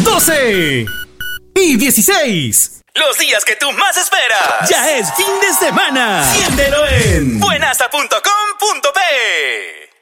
12 y 16. Los días que tú más esperas. Ya es fin de semana. Siéntelo en buenasta.com.p.